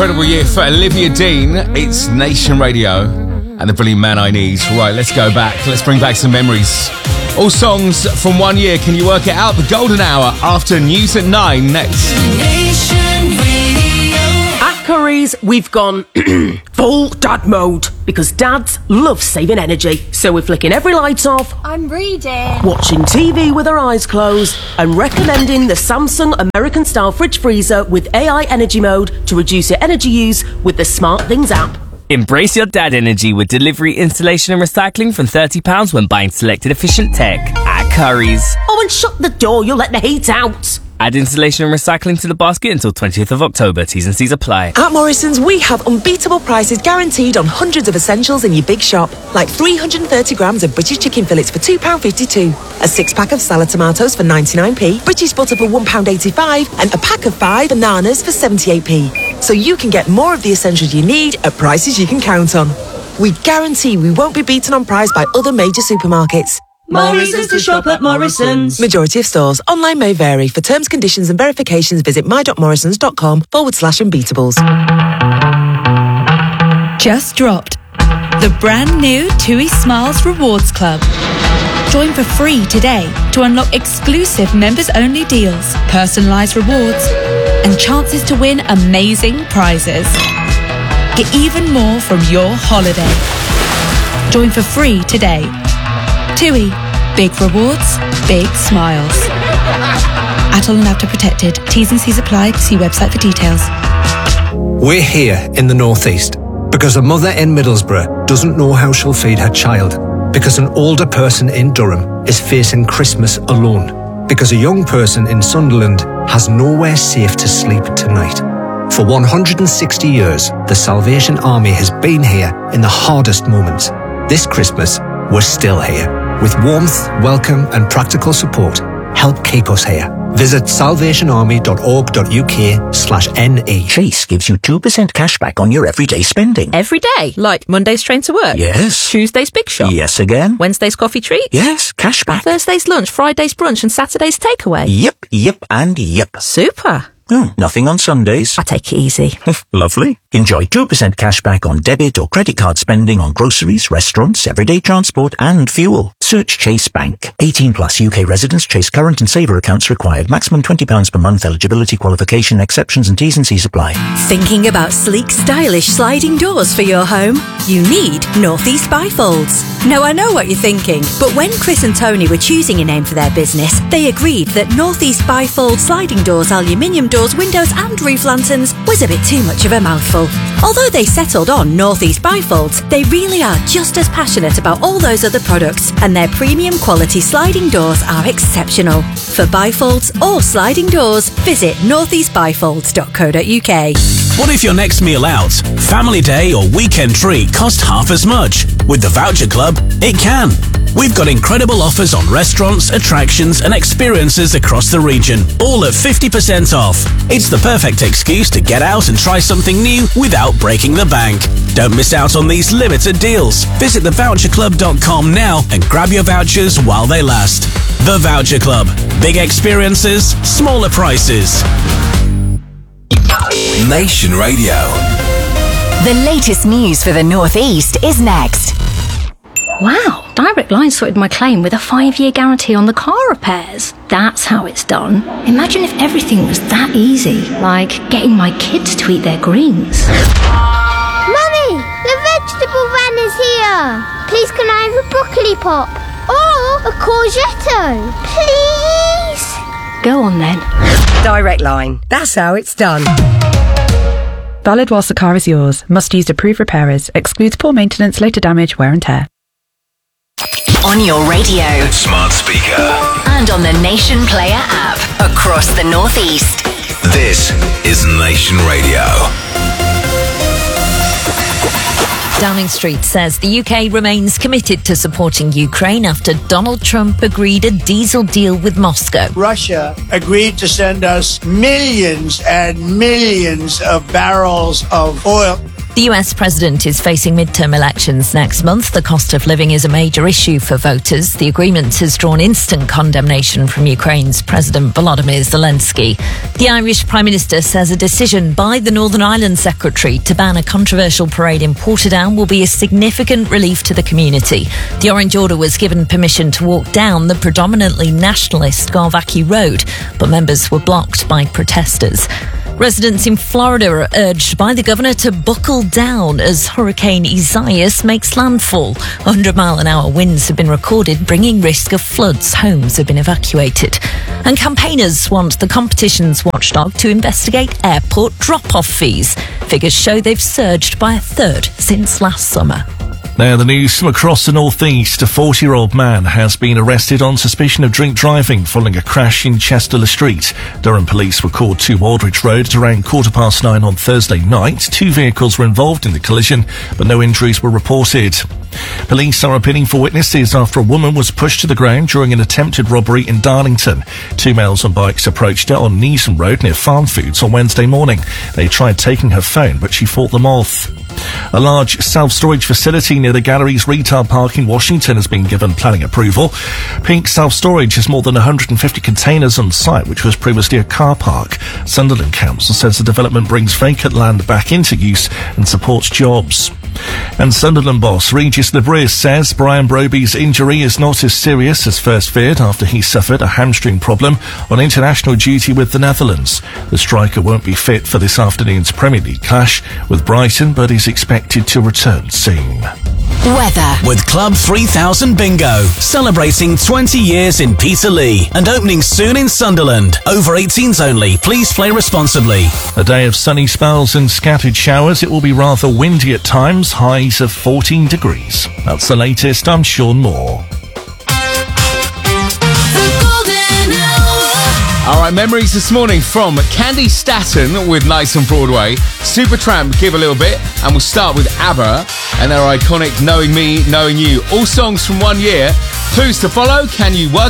Incredible year for Olivia Dean. It's Nation Radio and the brilliant Man I Need. Right, let's go back. Let's bring back some memories. All songs from 1 year. Can you work it out? The Golden Hour after News at 9 next. Nation Radio. At Curry's, we've gone full dad mode because dads love saving energy. So we're flicking every light off. I'm reading. Watching TV with our eyes closed and recommending the Samsung American Style Fridge Freezer with AI Energy Mode to reduce your energy use with the Smart Things app. Embrace your dad energy with delivery, installation and recycling from £30 when buying selected efficient tech at Curry's. Oh, and shut the door, you'll let the heat out. Add installation and recycling to the basket until 20th of October. T's and C's apply. At Morrison's, we have unbeatable prices guaranteed on hundreds of essentials in your big shop, like 330 grams of British chicken fillets for £2.52, a 6-pack of salad tomatoes for 99p, British butter for £1.85, and a pack of 5 bananas for 78p. So you can get more of the essentials you need at prices you can count on. We guarantee we won't be beaten on price by other major supermarkets. Morrison's to shop at Morrison's. Majority of stores. Online may vary. For terms, conditions and verifications, visit my.morrisons.com/unbeatables. Just dropped. The brand new TUI Smiles Rewards Club. Join for free today to unlock exclusive members-only deals, personalised rewards, and chances to win amazing prizes. Get even more from your holiday. Join for free today. TUI. Big rewards, big smiles. Atoll and Avta protected. T's and C's apply. See website for details. We're here in the Northeast because a mother in Middlesbrough doesn't know how she'll feed her child, because an older person in Durham is facing Christmas alone, because a young person in Sunderland has nowhere safe to sleep tonight. For 160 years, the Salvation Army has been here in the hardest moments. This Christmas, we're still here. With warmth, welcome and practical support, help keep us here. Visit salvationarmy.org.uk/NE. Chase gives you 2% cash back on your everyday spending. Every day? Like Monday's train to work? Yes. Tuesday's big shop? Yes again. Wednesday's coffee treat? Yes, cash back. Thursday's lunch, Friday's brunch and Saturday's takeaway? Yep, and yep. Super. Nothing on Sundays. I take it easy. Lovely. Enjoy 2% cash back on debit or credit card spending on groceries, restaurants, everyday transport and fuel. Search Chase Bank. 18 plus UK residents. Chase current and saver accounts required. Maximum £20 per month. Eligibility, qualification, exceptions and T's and C's apply. Thinking about sleek, stylish sliding doors for your home? You need Northeast Bifolds. Now I know what you're thinking, but when Chris and Tony were choosing a name for their business, they agreed that Northeast Bifold sliding doors, aluminium doors, windows and roof lanterns was a bit too much of a mouthful. Although they settled on Northeast Bifolds, they really are just as passionate about all those other products, and their premium quality sliding doors are exceptional. For bifolds or sliding doors, visit northeastbifolds.co.uk. What if your next meal out, family day or weekend treat cost half as much? With the Voucher Club, it can. We've got incredible offers on restaurants, attractions and experiences across the region, all at 50% off. It's the perfect excuse to get out and try something new without breaking the bank. Don't miss out on these limited deals. Visit thevoucherclub.com now and grab your vouchers while they last. The Voucher Club. Big experiences, smaller prices. Nation Radio. The latest news for the North East is next. Wow, Direct Line sorted my claim with a 5-year guarantee on the car repairs. That's how it's done. Imagine if everything was that easy, like getting my kids to eat their greens. Mummy, the vegetable van is here. Please can I have a broccoli pop? Or a courgette? Please? Go on then. Direct Line. That's how it's done. Valid whilst the car is yours. Must use approved repairers. Excludes poor maintenance, later damage, wear and tear. On your radio. Smart speaker. And on the Nation Player app. Across the North East. This is Nation Radio. Downing Street says the UK remains committed to supporting Ukraine after Donald Trump agreed a diesel deal with Moscow. Russia agreed to send us millions and millions of barrels of oil. The US president is facing midterm elections next month. The cost of living is a major issue for voters. The agreement has drawn instant condemnation from Ukraine's President Volodymyr Zelensky. The Irish Prime Minister says a decision by the Northern Ireland Secretary to ban a controversial parade in Portadown will be a significant relief to the community. The Orange Order was given permission to walk down the predominantly nationalist Garvaki Road, but members were blocked by protesters. Residents in Florida are urged by the governor to buckle down as Hurricane Isaias makes landfall. 100-mile-an-hour winds have been recorded, bringing risk of floods. Homes have been evacuated. And campaigners want the competition's watchdog to investigate airport drop-off fees. Figures show they've surged by a third since last summer. Now, the news from across the northeast. A 40-year-old man has been arrested on suspicion of drink driving following a crash in Chester Street. Durham police were called to Aldridge Road at around 9:15 on Thursday night. 2 vehicles were involved in the collision, but no injuries were reported. Police are appealing for witnesses after a woman was pushed to the ground during an attempted robbery in Darlington. 2 males on bikes approached her on Neeson Road near Farm Foods on Wednesday morning. They tried taking her phone, but she fought them off. A large self-storage facility near the Galleries Retail Park in Washington has been given planning approval. Pink Self-Storage has more than 150 containers on site, which was previously a car park. Sunderland Council says the development brings vacant land back into use and supports jobs. And Sunderland boss Regis Lebris says Brian Broby's injury is not as serious as first feared after he suffered a hamstring problem on international duty with the Netherlands. The striker won't be fit for this afternoon's Premier League clash with Brighton, but is expected to return soon. Weather. With Club 3000 Bingo, celebrating 20 years in Peterlee and opening soon in Sunderland. Over 18s only. Please play responsibly. A day of sunny spells and scattered showers. It will be rather windy at times, highs of 14 degrees. That's the latest. I'm Sean Moore. All right, memories this morning from Candy Staton with Nights on Broadway, Supertramp, Give a Little Bit, and we'll start with ABBA and their iconic Knowing Me, Knowing You. All songs from 1 year. Clues to follow. Can you work